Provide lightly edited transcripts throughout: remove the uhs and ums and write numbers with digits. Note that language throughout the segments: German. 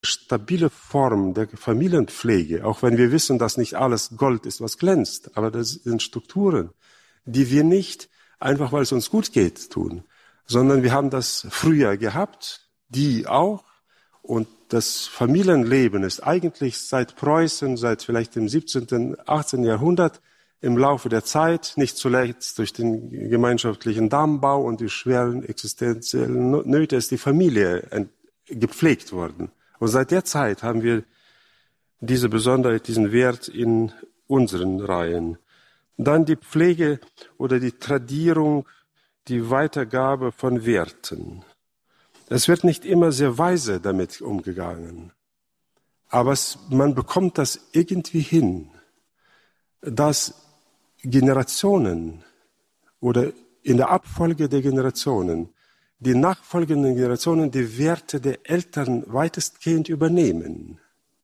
stabile Form der Familienpflege, auch wenn wir wissen, dass nicht alles Gold ist, was glänzt, aber das sind Strukturen, die wir nicht einfach, weil es uns gut geht, tun, sondern wir haben das früher gehabt, die auch, und das Familienleben ist eigentlich seit Preußen, seit vielleicht dem 17., 18. Jahrhundert im Laufe der Zeit, nicht zuletzt durch den gemeinschaftlichen Dammbau und die schweren existenziellen Nöte, ist die Familie gepflegt worden. Und seit der Zeit haben wir diese Besonderheit, diesen Wert in unseren Reihen. Dann die Pflege oder die Tradierung, die Weitergabe von Werten. Es wird nicht immer sehr weise damit umgegangen, aber man bekommt das irgendwie hin, dass Generationen oder in der Abfolge der Generationen die nachfolgenden Generationen die Werte der Eltern weitestgehend übernehmen.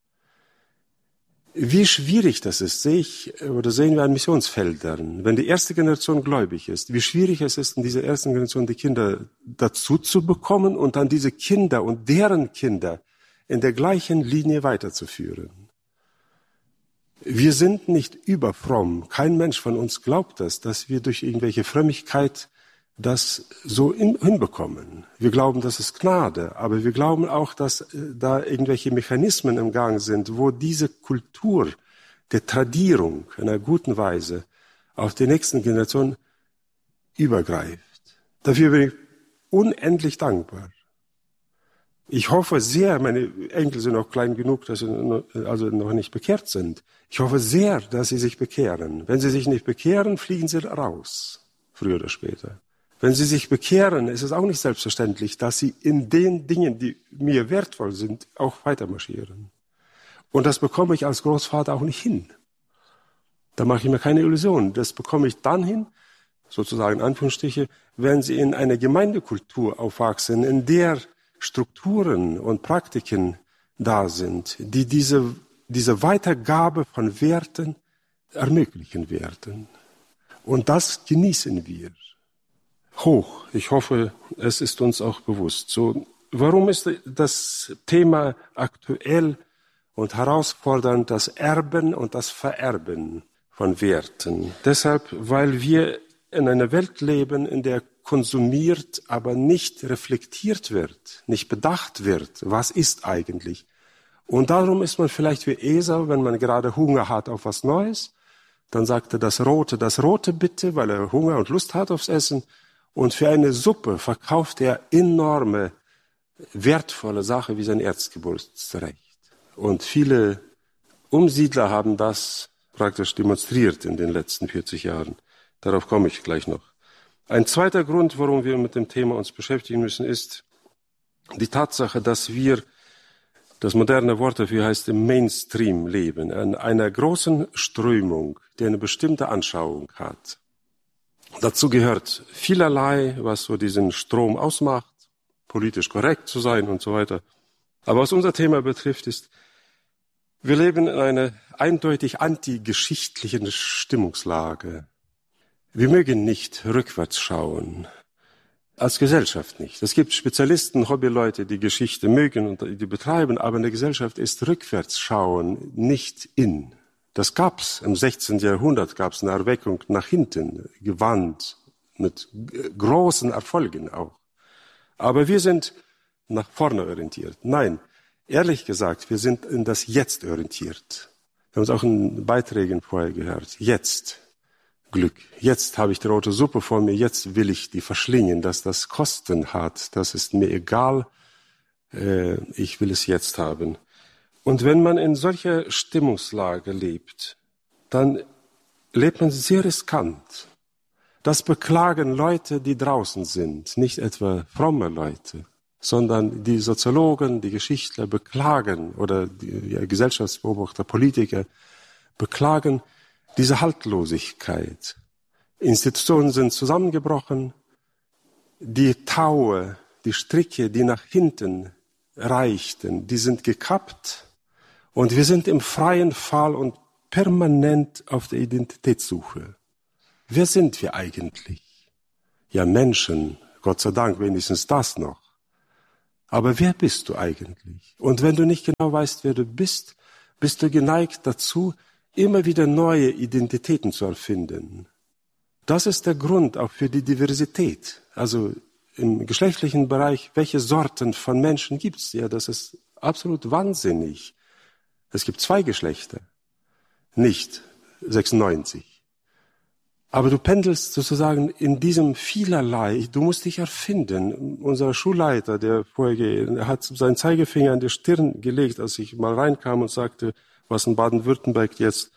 Wie schwierig das ist, sehen wir an Missionsfeldern. Wenn die erste Generation gläubig ist, wie schwierig es ist, in dieser ersten Generation die Kinder dazu zu bekommen und dann diese Kinder und deren Kinder in der gleichen Linie weiterzuführen. Wir sind nicht überfromm. Kein Mensch von uns glaubt das, dass wir durch irgendwelche Frömmigkeit das so hinbekommen. Wir glauben, das ist Gnade, aber wir glauben auch, dass da irgendwelche Mechanismen im Gang sind, wo diese Kultur der Tradierung in einer guten Weise auf die nächsten Generationen übergreift. Dafür bin ich unendlich dankbar. Ich hoffe sehr, meine Enkel sind noch klein genug, dass sie also noch nicht bekehrt sind. Ich hoffe sehr, dass sie sich bekehren. Wenn sie sich nicht bekehren, fliegen sie raus, früher oder später. Wenn sie sich bekehren, ist es auch nicht selbstverständlich, dass sie in den Dingen, die mir wertvoll sind, auch weitermarschieren. Und das bekomme ich als Großvater auch nicht hin. Da mache ich mir keine Illusionen. Das bekomme ich dann hin, sozusagen in Anführungsstriche, wenn sie in einer Gemeindekultur aufwachsen, in der Strukturen und Praktiken da sind, die diese Weitergabe von Werten ermöglichen werden. Und das genießen wir hoch. Ich hoffe, es ist uns auch bewusst. So, warum ist das Thema aktuell und herausfordernd, das Erben und das Vererben von Werten? Deshalb, weil wir in einer Welt leben, in der konsumiert, aber nicht reflektiert wird, nicht bedacht wird, was ist eigentlich. Und darum ist man vielleicht wie Esau, wenn man gerade Hunger hat auf was Neues, dann sagt er das Rote bitte, weil er Hunger und Lust hat aufs Essen. Und für eine Suppe verkauft er enorme, wertvolle Sache wie sein Erzgeburtsrecht. Und viele Umsiedler haben das praktisch demonstriert in den letzten 40 Jahren. Darauf komme ich gleich noch. Ein zweiter Grund, warum wir mit dem Thema uns beschäftigen müssen, ist die Tatsache, dass wir, das moderne Wort dafür heißt, im Mainstream leben, in einer großen Strömung, die eine bestimmte Anschauung hat. Dazu gehört vielerlei, was so diesen Strom ausmacht, politisch korrekt zu sein und so weiter. Aber was unser Thema betrifft, ist, wir leben in einer eindeutig antigeschichtlichen Stimmungslage. Wir mögen nicht rückwärts schauen, als Gesellschaft nicht. Es gibt Spezialisten, Hobbyleute, die Geschichte mögen und die betreiben, aber in der Gesellschaft ist rückwärts schauen nicht in. Das gab's im 16. Jahrhundert, gab's eine Erweckung nach hinten, gewandt, mit großen Erfolgen auch. Aber wir sind nach vorne orientiert. Nein, ehrlich gesagt, wir sind in das Jetzt orientiert. Wir haben es auch in Beiträgen vorher gehört. Jetzt Glück. Jetzt habe ich die rote Suppe vor mir, jetzt will ich die verschlingen, dass das Kosten hat. Das ist mir egal, ich will es jetzt haben. Und wenn man in solcher Stimmungslage lebt, dann lebt man sehr riskant. Das beklagen Leute, die draußen sind, nicht etwa fromme Leute, sondern die Soziologen, die Geschichtler beklagen oder die Gesellschaftsbeobachter, Politiker beklagen diese Haltlosigkeit. Institutionen sind zusammengebrochen, die Taue, die Stricke, die nach hinten reichten, die sind gekappt. Und wir sind im freien Fall und permanent auf der Identitätssuche. Wer sind wir eigentlich? Ja, Menschen, Gott sei Dank wenigstens das noch. Aber wer bist du eigentlich? Und wenn du nicht genau weißt, wer du bist, bist du geneigt dazu, immer wieder neue Identitäten zu erfinden. Das ist der Grund auch für die Diversität. Also im geschlechtlichen Bereich, welche Sorten von Menschen gibt es? Ja, das ist absolut wahnsinnig. Es gibt 2 Geschlechter, nicht 96. Aber du pendelst sozusagen in diesem Vielerlei. Du musst dich erfinden. Unser Schulleiter, der vorherige, hat seinen Zeigefinger an die Stirn gelegt, als ich mal reinkam und sagte, was in Baden-Württemberg jetzt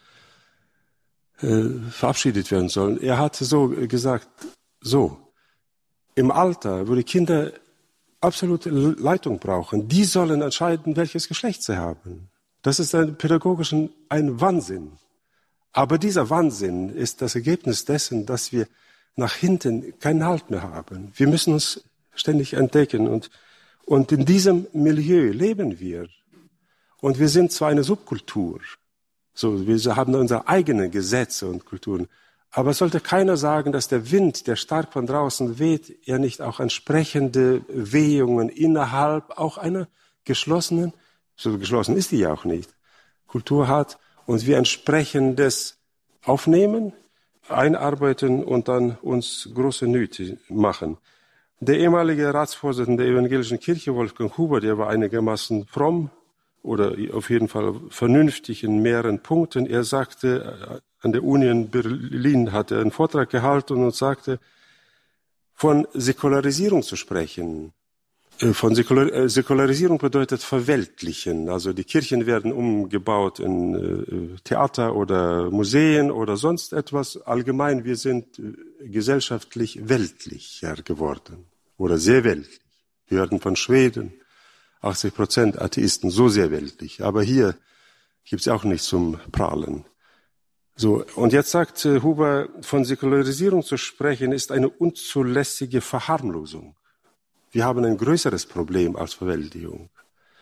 verabschiedet werden soll. Er hatte so gesagt, so, im Alter, wo die Kinder absolute Leitung brauchen, die sollen entscheiden, welches Geschlecht sie haben. Das ist pädagogisch ein Wahnsinn. Aber dieser Wahnsinn ist das Ergebnis dessen, dass wir nach hinten keinen Halt mehr haben. Wir müssen uns ständig entdecken und in diesem Milieu leben wir. Und wir sind zwar eine Subkultur, so, wir haben unsere eigenen Gesetze und Kulturen, aber es sollte keiner sagen, dass der Wind, der stark von draußen weht, ja nicht auch entsprechende Wehungen innerhalb auch einer geschlossenen, so geschlossen ist die ja auch nicht, Kultur hat. Und wir entsprechendes aufnehmen, einarbeiten und dann uns große Nöte machen. Der ehemalige Ratsvorsitzende der Evangelischen Kirche, Wolfgang Huber, der war einigermaßen fromm oder auf jeden Fall vernünftig in mehreren Punkten. Er sagte, an der Uni in Berlin hat er einen Vortrag gehalten und sagte, von Säkularisierung zu sprechen. Von Säkularisierung bedeutet verweltlichen. Also die Kirchen werden umgebaut in Theater oder Museen oder sonst etwas. Allgemein, wir sind gesellschaftlich weltlicher geworden oder sehr weltlich. Wir hörten von Schweden, 80% Atheisten, so sehr weltlich. Aber hier gibt's auch nichts zum Prahlen. So, und jetzt sagt Huber, von Säkularisierung zu sprechen, ist eine unzulässige Verharmlosung. Wir haben ein größeres Problem als Verweltlichung.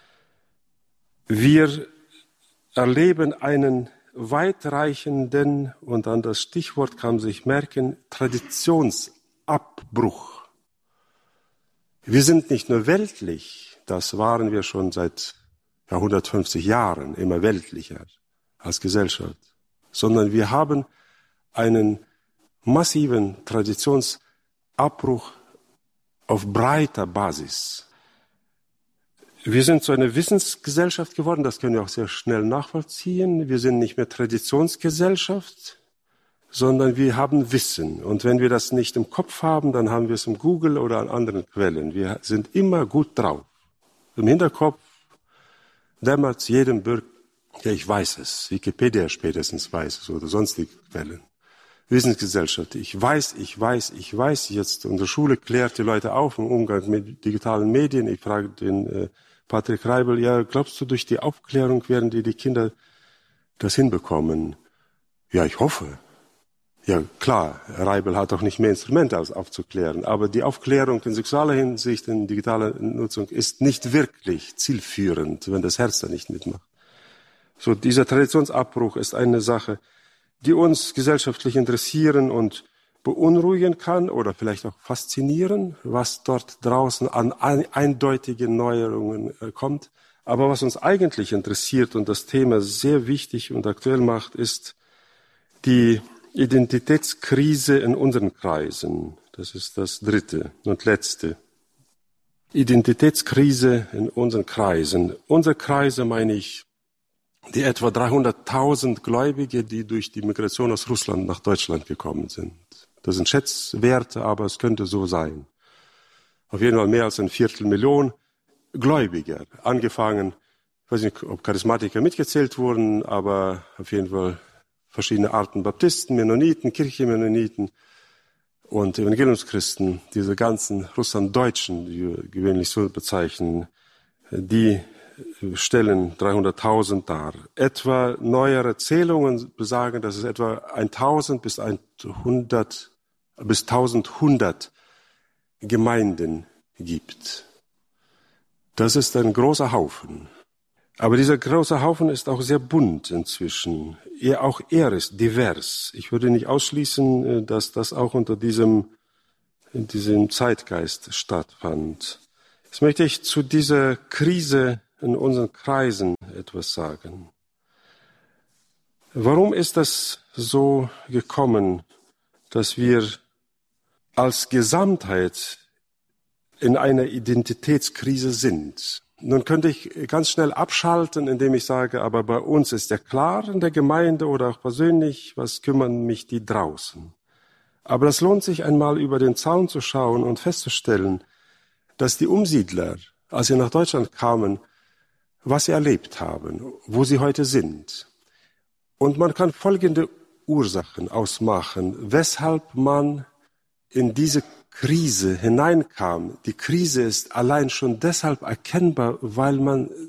Wir erleben einen weitreichenden, und an das Stichwort kann man sich merken, Traditionsabbruch. Wir sind nicht nur weltlich, das waren wir schon seit 150 Jahren, immer weltlicher als Gesellschaft, sondern wir haben einen massiven Traditionsabbruch auf breiter Basis. Wir sind so eine Wissensgesellschaft geworden, das können wir auch sehr schnell nachvollziehen. Wir sind nicht mehr Traditionsgesellschaft, sondern wir haben Wissen. Und wenn wir das nicht im Kopf haben, dann haben wir es im Google oder an anderen Quellen. Wir sind immer gut drauf. Im Hinterkopf dämmert es jedem Bürger, ja, ich weiß es, Wikipedia spätestens weiß es oder sonstige Quellen. Wissensgesellschaft. Ich weiß. Jetzt unsere Schule klärt die Leute auf im Umgang mit digitalen Medien. Ich frage den Patrick Reibel, ja, glaubst du, durch die Aufklärung werden die Kinder das hinbekommen? Ja, ich hoffe. Ja, klar, Reibel hat auch nicht mehr Instrumente als aufzuklären. Aber die Aufklärung in sexueller Hinsicht, in digitaler Nutzung ist nicht wirklich zielführend, wenn das Herz da nicht mitmacht. So, dieser Traditionsabbruch ist eine Sache, die uns gesellschaftlich interessieren und beunruhigen kann oder vielleicht auch faszinieren, was dort draußen an eindeutigen Neuerungen kommt. Aber was uns eigentlich interessiert und das Thema sehr wichtig und aktuell macht, ist die Identitätskrise in unseren Kreisen. Das ist das dritte und letzte. Identitätskrise in unseren Kreisen. Unsere Kreise meine ich die etwa 300.000 Gläubige, die durch die Migration aus Russland nach Deutschland gekommen sind. Das sind Schätzwerte, aber es könnte so sein. Auf jeden Fall mehr als 250.000 Gläubiger. Angefangen, ich weiß nicht, ob Charismatiker mitgezählt wurden, aber auf jeden Fall verschiedene Arten Baptisten, Mennoniten, Kirchenmennoniten und Evangeliumschristen, diese ganzen Russlanddeutschen, die wir gewöhnlich so bezeichnen, die stellen 300.000 dar. Etwa neuere Zählungen besagen, dass es etwa 1.000 bis 1.100 Gemeinden gibt. Das ist ein großer Haufen. Aber dieser große Haufen ist auch sehr bunt inzwischen. Auch er ist divers. Ich würde nicht ausschließen, dass das auch unter diesem Zeitgeist stattfand. Jetzt möchte ich zu dieser Krise in unseren Kreisen etwas sagen. Warum ist das so gekommen, dass wir als Gesamtheit in einer Identitätskrise sind? Nun könnte ich ganz schnell abschalten, indem ich sage, aber bei uns ist ja klar in der Gemeinde oder auch persönlich, was kümmern mich die draußen? Aber es lohnt sich einmal über den Zaun zu schauen und festzustellen, dass die Umsiedler, als sie nach Deutschland kamen, was sie erlebt haben, wo sie heute sind. Und man kann folgende Ursachen ausmachen, weshalb man in diese Krise hineinkam. Die Krise ist allein schon deshalb erkennbar, weil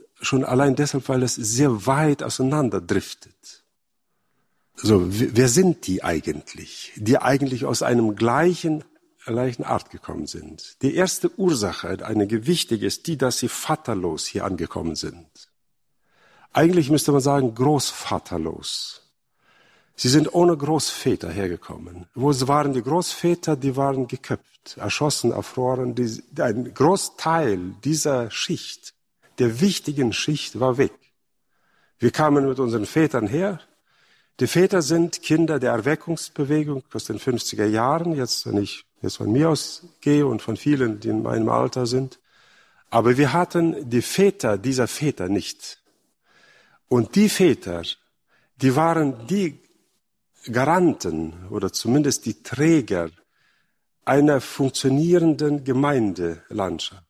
es sehr weit auseinander driftet. So, wer sind die eigentlich? Die eigentlich aus einem gleichen Art gekommen sind. Die erste Ursache, eine gewichtige, ist die, dass sie vaterlos hier angekommen sind. Eigentlich müsste man sagen, großvaterlos. Sie sind ohne Großväter hergekommen. Wo waren die Großväter? Die waren geköpft, erschossen, erfroren. Ein Großteil dieser Schicht, der wichtigen Schicht, war weg. Wir kamen mit unseren Vätern her. Die Väter sind Kinder der Erweckungsbewegung aus den 50er Jahren. Jetzt, wenn ich von mir aus gehe und von vielen, die in meinem Alter sind. Aber wir hatten die Väter dieser Väter nicht. Und die Väter, die waren die Garanten oder zumindest die Träger einer funktionierenden Gemeindelandschaft.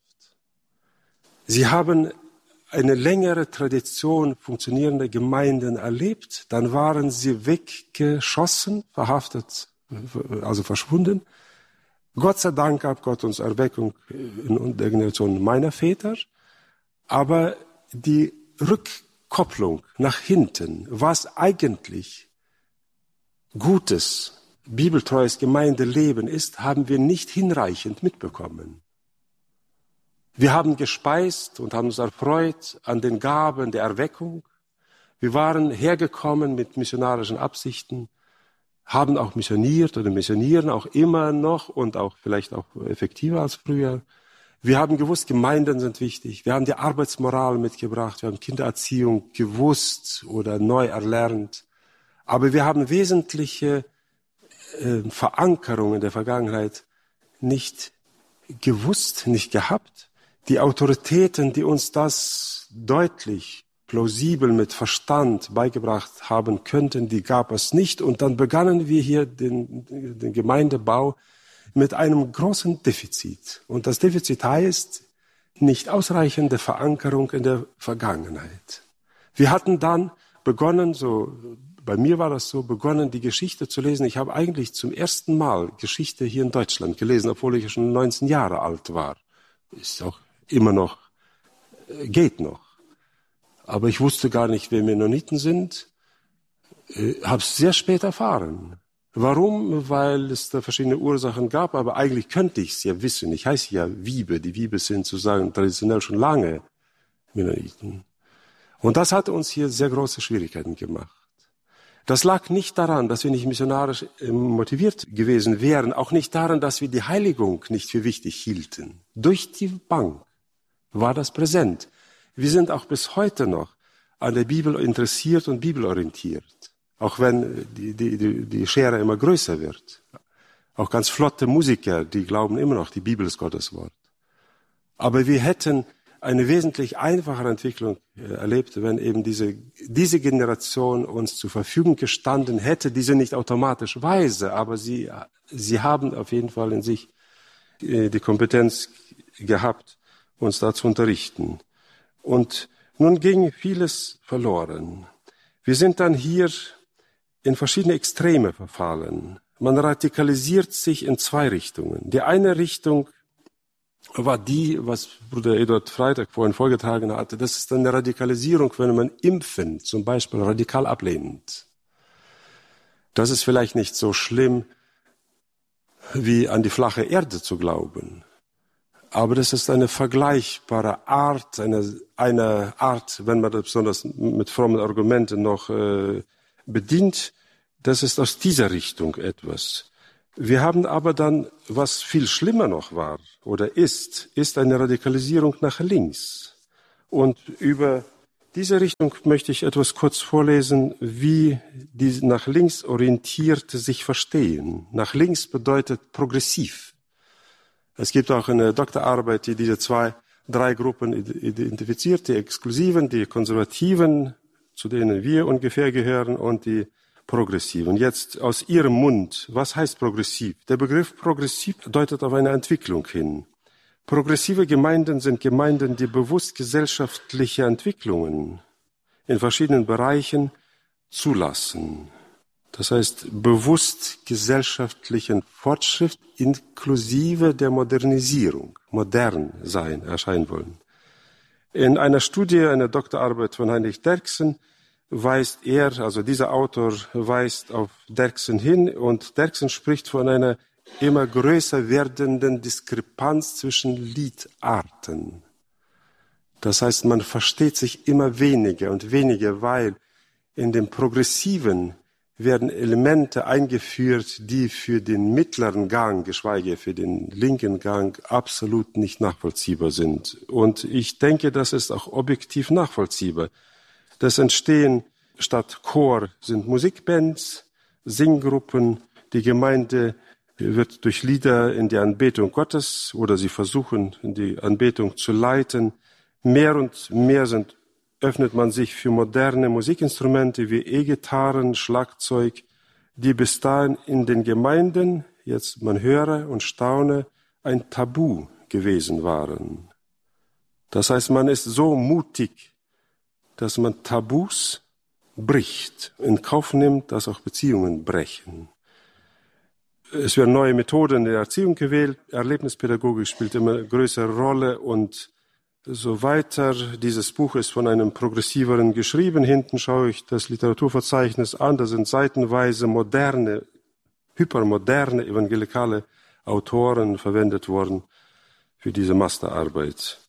Sie haben eine längere Tradition funktionierender Gemeinden erlebt, dann waren sie weggeschossen, verhaftet, also verschwunden. Gott sei Dank gab Gott uns Erweckung in der Generation meiner Väter, aber die Rückkopplung nach hinten, was eigentlich gutes, bibeltreues Gemeindeleben ist, haben wir nicht hinreichend mitbekommen. Wir haben gespeist und haben uns erfreut an den Gaben der Erweckung. Wir waren hergekommen mit missionarischen Absichten, haben auch missioniert oder missionieren auch immer noch und auch vielleicht auch effektiver als früher. Wir haben gewusst, Gemeinden sind wichtig. Wir haben die Arbeitsmoral mitgebracht. Wir haben Kindererziehung gewusst oder neu erlernt. Aber wir haben wesentliche Verankerungen der Vergangenheit nicht gewusst, nicht gehabt. Die Autoritäten, die uns das deutlich, plausibel mit Verstand beigebracht haben könnten, die gab es nicht. Und dann begannen wir hier den Gemeindebau mit einem großen Defizit. Und das Defizit heißt nicht ausreichende Verankerung in der Vergangenheit. Wir hatten dann begonnen, bei mir war das so, die Geschichte zu lesen. Ich habe eigentlich zum ersten Mal Geschichte hier in Deutschland gelesen, obwohl ich schon 19 Jahre alt war. Ist auch immer noch, geht noch. Aber ich wusste gar nicht, wer Mennoniten sind. Habe es sehr spät erfahren. Warum? Weil es da verschiedene Ursachen gab, aber eigentlich könnte ich es ja wissen. Ich heiße ja Wiebe. Die Wiebe sind sozusagen traditionell schon lange Mennoniten. Und das hat uns hier sehr große Schwierigkeiten gemacht. Das lag nicht daran, dass wir nicht missionarisch motiviert gewesen wären, auch nicht daran, dass wir die Heiligung nicht für wichtig hielten. Durch die Bank war das präsent. Wir sind auch bis heute noch an der Bibel interessiert und bibelorientiert, auch wenn die Schere immer größer wird. Auch ganz flotte Musiker, die glauben immer noch, die Bibel ist Gottes Wort. Aber wir hätten eine wesentlich einfachere Entwicklung erlebt, wenn eben diese Generation uns zur Verfügung gestanden hätte, diese nicht automatisch weise, aber sie haben auf jeden Fall in sich die Kompetenz gehabt, uns da zu unterrichten. Und nun ging vieles verloren. Wir sind dann hier in verschiedene Extreme verfallen. Man radikalisiert sich in zwei Richtungen. Die eine Richtung war die, was Bruder Eduard Freitag vorhin vorgetragen hatte. Das ist eine Radikalisierung, wenn man Impfen zum Beispiel radikal ablehnt. Das ist vielleicht nicht so schlimm, wie an die flache Erde zu glauben. Aber das ist eine vergleichbare Art, eine Art, wenn man das besonders mit frommen Argumenten noch bedient, das ist aus dieser Richtung etwas. Wir haben aber dann, was viel schlimmer noch war oder ist eine Radikalisierung nach links. Und über diese Richtung möchte ich etwas kurz vorlesen, wie die nach links orientierte sich verstehen. Nach links bedeutet progressiv. Es gibt auch eine Doktorarbeit, die diese drei Gruppen identifiziert, die Exklusiven, die Konservativen, zu denen wir ungefähr gehören, und die Progressiven. Jetzt aus ihrem Mund, was heißt progressiv? Der Begriff progressiv deutet auf eine Entwicklung hin. Progressive Gemeinden sind Gemeinden, die bewusst gesellschaftliche Entwicklungen in verschiedenen Bereichen zulassen. Das heißt, bewusst gesellschaftlichen Fortschritt inklusive der Modernisierung, modern sein, erscheinen wollen. In einer Studie, einer Doktorarbeit von Heinrich Derksen, weist er, also dieser Autor weist auf Derksen hin, und Derksen spricht von einer immer größer werdenden Diskrepanz zwischen Liedarten. Das heißt, man versteht sich immer weniger und weniger, weil in dem Progressiven werden Elemente eingeführt, die für den mittleren Gang, geschweige für den linken Gang, absolut nicht nachvollziehbar sind. Und ich denke, das ist auch objektiv nachvollziehbar. Das entstehen statt Chor sind Musikbands, Singgruppen, die Gemeinde wird durch Lieder in die Anbetung Gottes oder sie versuchen, in die Anbetung zu leiten. Mehr und mehr öffnet man sich für moderne Musikinstrumente wie E-Gitarren, Schlagzeug, die bis dahin in den Gemeinden, jetzt man höre und staune, ein Tabu gewesen waren. Das heißt, man ist so mutig, dass man Tabus bricht, in Kauf nimmt, dass auch Beziehungen brechen. Es werden neue Methoden in der Erziehung gewählt, Erlebnispädagogik spielt immer eine größere Rolle und so weiter. Dieses Buch ist von einem Progressiveren geschrieben. Hinten schaue ich das Literaturverzeichnis an, da sind seitenweise moderne, hypermoderne evangelikale Autoren verwendet worden für diese Masterarbeit.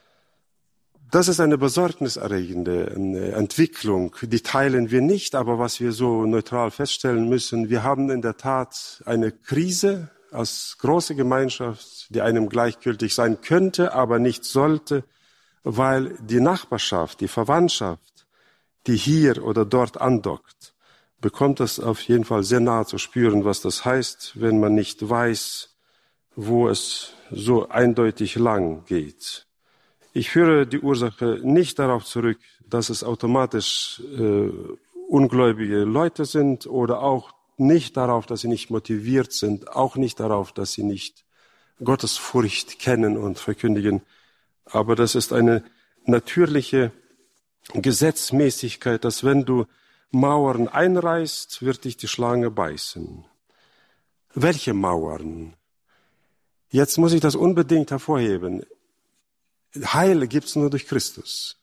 Das ist eine besorgniserregende Entwicklung, die teilen wir nicht, aber was wir so neutral feststellen müssen, wir haben in der Tat eine Krise als große Gemeinschaft, die einem gleichgültig sein könnte, aber nicht sollte, weil die Nachbarschaft, die Verwandtschaft, die hier oder dort andockt, bekommt das auf jeden Fall sehr nahe zu spüren, was das heißt, wenn man nicht weiß, wo es so eindeutig lang geht. Ich führe die Ursache nicht darauf zurück, dass es automatisch ungläubige Leute sind oder auch nicht darauf, dass sie nicht motiviert sind, auch nicht darauf, dass sie nicht Gottesfurcht kennen und verkündigen. Aber das ist eine natürliche Gesetzmäßigkeit, dass wenn du Mauern einreißt, wird dich die Schlange beißen. Welche Mauern? Jetzt muss ich das unbedingt hervorheben. Heil gibt's nur durch Christus.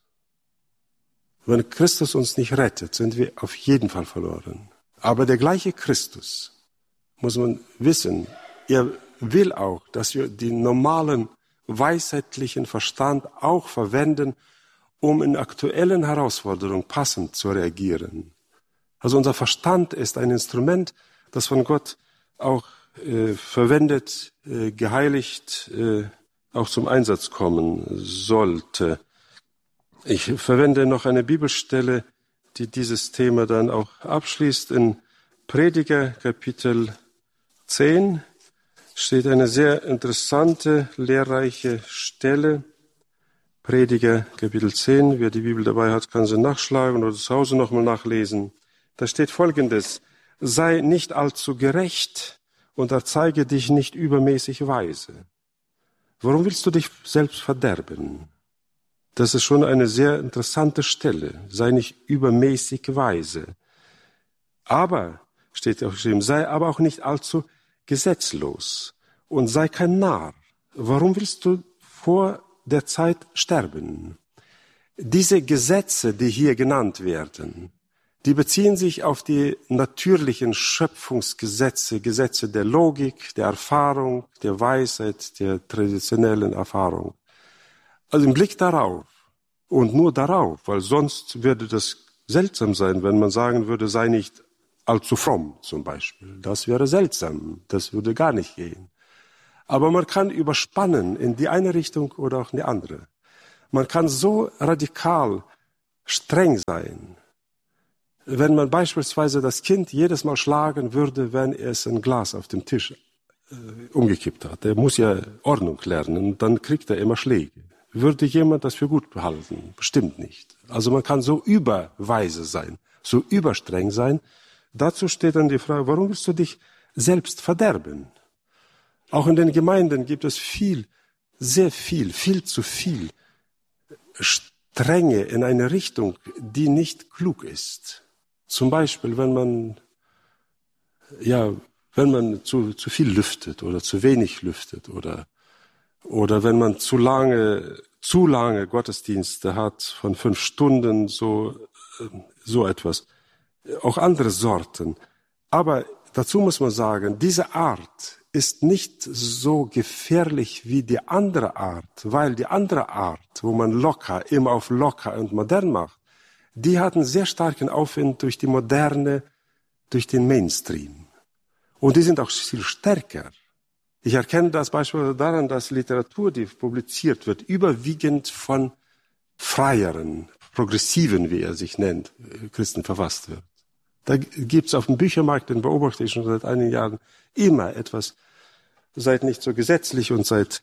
Wenn Christus uns nicht rettet, sind wir auf jeden Fall verloren. Aber der gleiche Christus, muss man wissen, er will auch, dass wir den normalen weisheitlichen Verstand auch verwenden, um in aktuellen Herausforderungen passend zu reagieren. Also unser Verstand ist ein Instrument, das von Gott auch verwendet, geheiligt, auch zum Einsatz kommen sollte. Ich verwende noch eine Bibelstelle, die dieses Thema dann auch abschließt. In Prediger Kapitel 10 steht eine sehr interessante, lehrreiche Stelle. Prediger Kapitel 10, wer die Bibel dabei hat, kann sie nachschlagen oder zu Hause nochmal nachlesen. Da steht Folgendes: Sei nicht allzu gerecht und erzeige dich nicht übermäßig weise. Warum willst du dich selbst verderben? Das ist schon eine sehr interessante Stelle. Sei nicht übermäßig weise. Aber, steht auch geschrieben, sei aber auch nicht allzu gesetzlos und sei kein Narr. Warum willst du vor der Zeit sterben? Diese Gesetze, die hier genannt werden, die beziehen sich auf die natürlichen Schöpfungsgesetze, Gesetze der Logik, der Erfahrung, der Weisheit, der traditionellen Erfahrung. Also im Blick darauf und nur darauf, weil sonst würde das seltsam sein, wenn man sagen würde, sei nicht allzu fromm zum Beispiel. Das wäre seltsam, das würde gar nicht gehen. Aber man kann überspannen in die eine Richtung oder auch in die andere. Man kann so radikal streng sein, wenn man beispielsweise das Kind jedes Mal schlagen würde, wenn es ein Glas auf dem Tisch umgekippt hat. Er muss ja Ordnung lernen und dann kriegt er immer Schläge. Würde jemand das für gut behalten? Bestimmt nicht. Also man kann so überweise sein, so überstreng sein. Dazu steht dann die Frage, warum willst du dich selbst verderben? Auch in den Gemeinden gibt es viel zu viel Strenge in eine Richtung, die nicht klug ist. Zum Beispiel, wenn man zu viel lüftet oder zu wenig lüftet oder wenn man zu lange Gottesdienste hat von 5 Stunden, so etwas. Auch andere Sorten. Aber dazu muss man sagen, diese Art ist nicht so gefährlich wie die andere Art, weil die andere Art, wo man immer auf locker und modern macht, die hat einen sehr starken Aufwind durch die Moderne, durch den Mainstream. Und die sind auch viel stärker. Ich erkenne das beispielsweise daran, dass Literatur, die publiziert wird, überwiegend von freieren, progressiven, wie er sich nennt, Christen verfasst wird. Da gibt's auf dem Büchermarkt, den beobachte ich schon seit einigen Jahren, immer etwas, seid nicht so gesetzlich und seid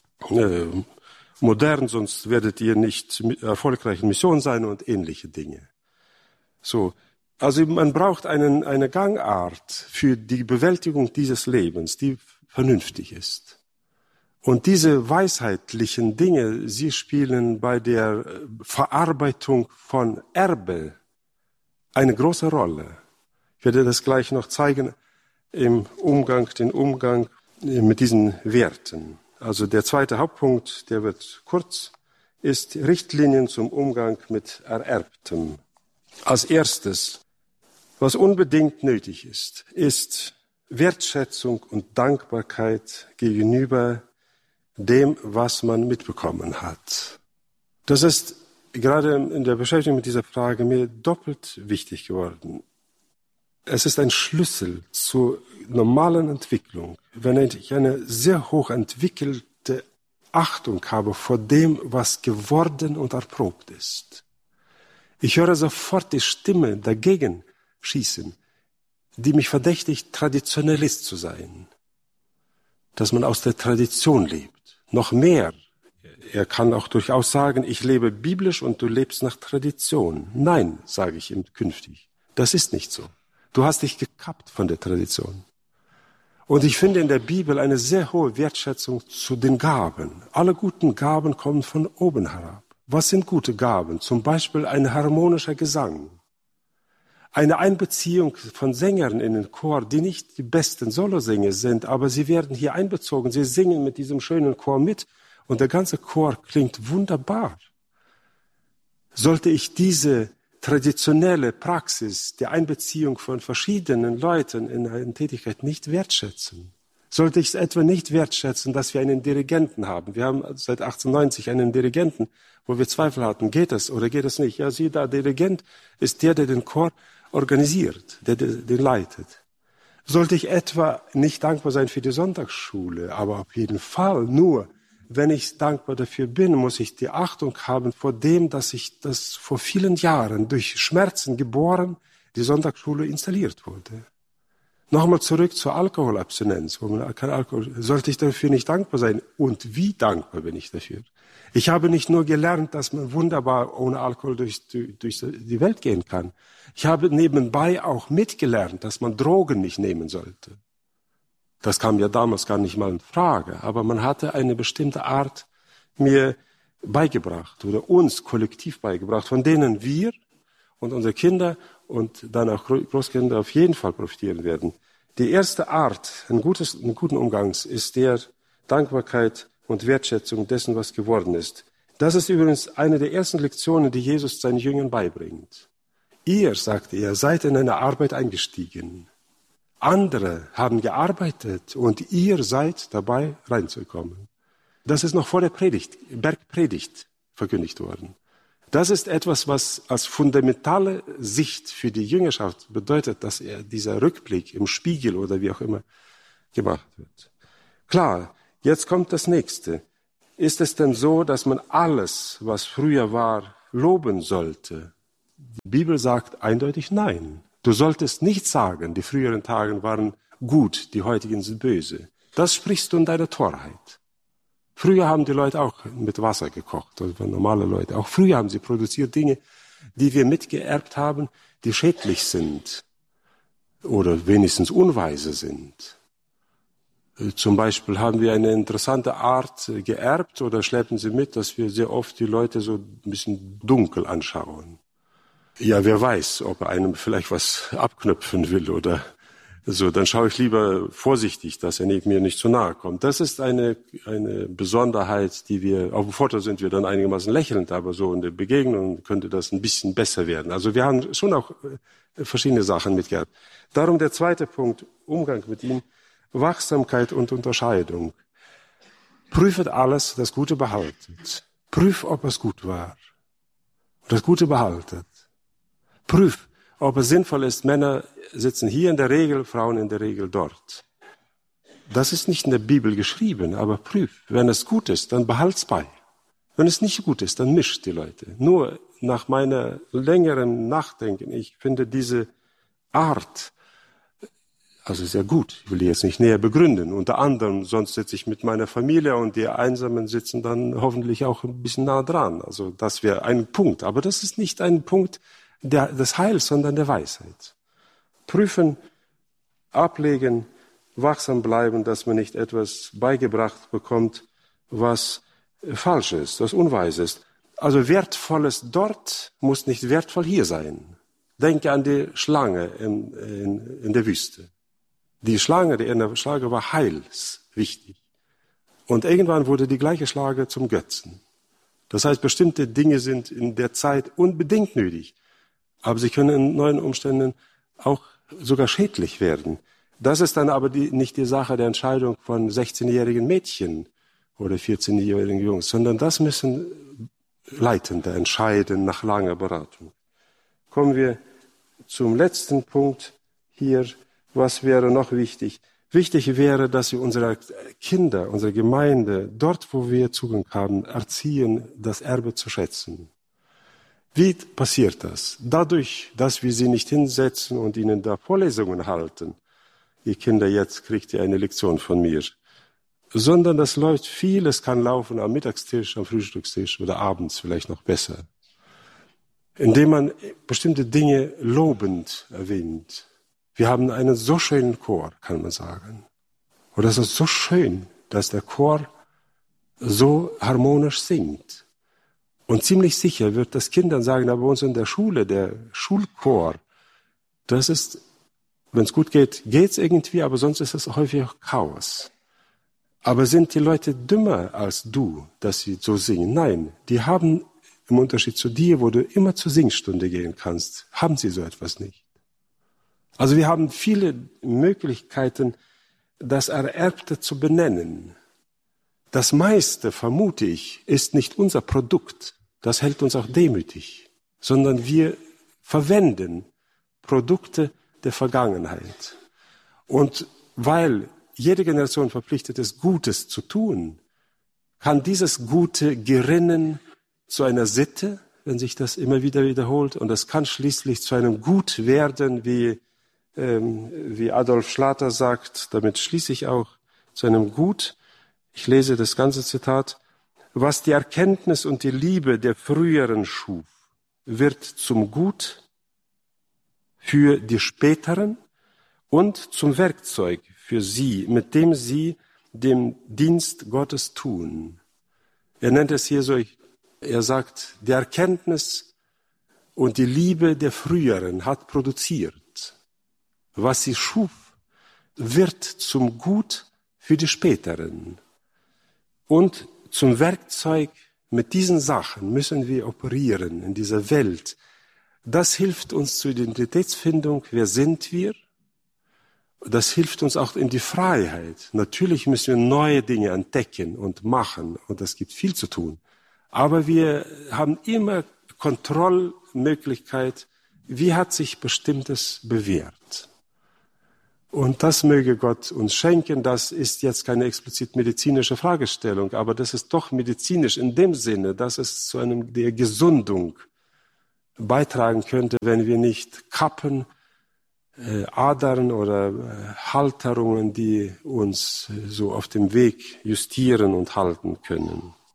modern, sonst werdet ihr nicht erfolgreich in Mission sein und ähnliche Dinge. So. Also man braucht eine Gangart für die Bewältigung dieses Lebens, die vernünftig ist. Und diese weisheitlichen Dinge, sie spielen bei der Verarbeitung von Erbe eine große Rolle. Ich werde das gleich noch zeigen den Umgang mit diesen Werten. Also der zweite Hauptpunkt, der wird kurz, ist Richtlinien zum Umgang mit Ererbtem. Als erstes, was unbedingt nötig ist Wertschätzung und Dankbarkeit gegenüber dem, was man mitbekommen hat. Das ist gerade in der Beschäftigung mit dieser Frage mir doppelt wichtig geworden. Es ist ein Schlüssel zur normalen Entwicklung, wenn ich eine sehr hoch entwickelte Achtung habe vor dem, was geworden und erprobt ist. Ich höre sofort die Stimme dagegen schießen, die mich verdächtigt, Traditionalist zu sein. Dass man aus der Tradition lebt. Noch mehr. Er kann auch durchaus sagen, ich lebe biblisch und du lebst nach Tradition. Nein, sage ich ihm künftig. Das ist nicht so. Du hast dich gekappt von der Tradition. Und ich finde in der Bibel eine sehr hohe Wertschätzung zu den Gaben. Alle guten Gaben kommen von oben herab. Was sind gute Gaben? Zum Beispiel ein harmonischer Gesang. Eine Einbeziehung von Sängern in den Chor, die nicht die besten Solosänger sind, aber sie werden hier einbezogen. Sie singen mit diesem schönen Chor mit und der ganze Chor klingt wunderbar. Sollte ich diese traditionelle Praxis der Einbeziehung von verschiedenen Leuten in eine Tätigkeit nicht wertschätzen? Sollte ich es etwa nicht wertschätzen, dass wir einen Dirigenten haben? Wir haben seit 1890 einen Dirigenten, wo wir Zweifel hatten, geht das oder geht das nicht? Ja, sieh da, der Dirigent ist der den Chor organisiert, der den leitet. Sollte ich etwa nicht dankbar sein für die Sonntagsschule, aber auf jeden Fall nur, wenn ich dankbar dafür bin, muss ich die Achtung haben vor dem, dass ich das vor vielen Jahren durch Schmerzen geboren, die Sonntagsschule installiert wurde. Nochmal zurück zur Alkoholabstinenz, wo man kein Alkohol, sollte ich dafür nicht dankbar sein? Und wie dankbar bin ich dafür? Ich habe nicht nur gelernt, dass man wunderbar ohne Alkohol durch die Welt gehen kann. Ich habe nebenbei auch mitgelernt, dass man Drogen nicht nehmen sollte. Das kam ja damals gar nicht mal in Frage, aber man hatte eine bestimmte Art mir beigebracht oder uns kollektiv beigebracht, von denen wir und unsere Kinder und dann auch Großkinder auf jeden Fall profitieren werden. Die erste Art einen guten Umgangs ist der Dankbarkeit und Wertschätzung dessen, was geworden ist. Das ist übrigens eine der ersten Lektionen, die Jesus seinen Jüngern beibringt. Ihr, sagte er, seid in eine Arbeit eingestiegen. Andere haben gearbeitet und ihr seid dabei reinzukommen. Das ist noch vor der Bergpredigt verkündigt worden. Das ist etwas, was als fundamentale Sicht für die Jüngerschaft bedeutet, dass dieser Rückblick im Spiegel oder wie auch immer gemacht wird. Klar, jetzt kommt das Nächste. Ist es denn so, dass man alles, was früher war, loben sollte? Die Bibel sagt eindeutig nein. Du solltest nicht sagen, die früheren Tage waren gut, die heutigen sind böse. Das sprichst du in deiner Torheit. Früher haben die Leute auch mit Wasser gekocht, also normale Leute. Auch früher haben sie produziert Dinge, die wir mitgeerbt haben, die schädlich sind oder wenigstens unweise sind. Zum Beispiel haben wir eine interessante Art geerbt oder schleppen sie mit, dass wir sehr oft die Leute so ein bisschen dunkel anschauen. Ja, wer weiß, ob er einem vielleicht was abknöpfen will oder so. Dann schaue ich lieber vorsichtig, dass er mir nicht zu nahe kommt. Das ist eine Besonderheit, die wir, auf dem Foto sind wir dann einigermaßen lächelnd, aber so in der Begegnung könnte das ein bisschen besser werden. Also wir haben schon auch verschiedene Sachen mitgeerbt. Darum der zweite Punkt, Umgang mit ihm. Wachsamkeit und Unterscheidung. Prüfet alles, das Gute behaltet. Prüf, ob es gut war. Das Gute behaltet. Prüf, ob es sinnvoll ist. Männer sitzen hier in der Regel, Frauen in der Regel dort. Das ist nicht in der Bibel geschrieben, aber prüf. Wenn es gut ist, dann behalt's bei. Wenn es nicht gut ist, dann mischt die Leute. Nur nach meiner längeren Nachdenken, ich finde diese Art also sehr gut. Ich will die jetzt nicht näher begründen. Unter anderem, sonst sitze ich mit meiner Familie und die Einsamen sitzen dann hoffentlich auch ein bisschen nah dran. Also das wäre ein Punkt. Aber das ist nicht ein Punkt des Heils, sondern der Weisheit. Prüfen, ablegen, wachsam bleiben, dass man nicht etwas beigebracht bekommt, was falsch ist, was unweise ist. Also Wertvolles dort muss nicht wertvoll hier sein. Denke an die Schlange in der Wüste. Die Schlange, die in der Schlange war heilswichtig. Und irgendwann wurde die gleiche Schlange zum Götzen. Das heißt, bestimmte Dinge sind in der Zeit unbedingt nötig. Aber sie können in neuen Umständen auch sogar schädlich werden. Das ist dann aber nicht die Sache der Entscheidung von 16-jährigen Mädchen oder 14-jährigen Jungs, sondern das müssen Leitende entscheiden nach langer Beratung. Kommen wir zum letzten Punkt hier. Was wäre noch wichtig? Wichtig wäre, dass wir unsere Kinder, unsere Gemeinde, dort, wo wir Zugang haben, erziehen, das Erbe zu schätzen. Wie passiert das? Dadurch, dass wir sie nicht hinsetzen und ihnen da Vorlesungen halten. Ihr Kinder, jetzt kriegt ihr eine Lektion von mir. Sondern das läuft viel, es kann laufen am Mittagstisch, am Frühstückstisch oder abends vielleicht noch besser. Indem man bestimmte Dinge lobend erwähnt. Wir haben einen so schönen Chor, kann man sagen. Und das ist so schön, dass der Chor so harmonisch singt. Und ziemlich sicher wird das Kindern sagen, aber bei uns in der Schule, der Schulchor, das ist, wenn es gut geht, geht's irgendwie, aber sonst ist es häufig auch Chaos. Aber sind die Leute dümmer als du, dass sie so singen? Nein, die haben im Unterschied zu dir, wo du immer zur Singstunde gehen kannst, haben sie so etwas nicht. Also wir haben viele Möglichkeiten, das Ererbte zu benennen. Das meiste, vermute ich, ist nicht unser Produkt. Das hält uns auch demütig. Sondern wir verwenden Produkte der Vergangenheit. Und weil jede Generation verpflichtet ist, Gutes zu tun, kann dieses Gute gerinnen zu einer Sitte, wenn sich das immer wieder wiederholt. Und es kann schließlich zu einem Gut werden, wie Adolf Schlatter sagt, damit schließe ich auch, zu einem Gut. Ich lese das ganze Zitat. Was die Erkenntnis und die Liebe der früheren schuf, wird zum Gut für die späteren und zum Werkzeug für sie, mit dem sie den Dienst Gottes tun. Er nennt es hier so, er sagt, die Erkenntnis und die Liebe der früheren hat produziert. Was sie schuf, wird zum Gut für die späteren. Und zum Werkzeug mit diesen Sachen müssen wir operieren in dieser Welt. Das hilft uns zur Identitätsfindung. Wer sind wir? Das hilft uns auch in die Freiheit. Natürlich müssen wir neue Dinge entdecken und machen. Und es gibt viel zu tun. Aber wir haben immer Kontrollmöglichkeit, wie hat sich Bestimmtes bewährt. Und das möge Gott uns schenken. Das ist jetzt keine explizit medizinische Fragestellung, aber das ist doch medizinisch in dem Sinne, dass es zu der Gesundung beitragen könnte, wenn wir nicht Kappen, Adern oder Halterungen, die uns so auf dem Weg justieren und halten können.